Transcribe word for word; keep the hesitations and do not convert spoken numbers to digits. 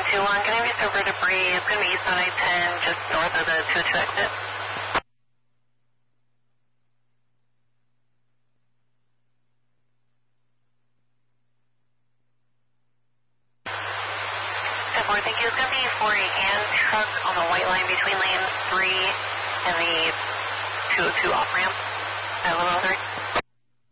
two one, can I be over debris? It's going to be east on I ten, just north of the two two exit. ten four, thank you. It's going to be for a hand truck on the white line between lane three and the two oh two off ramp at level three.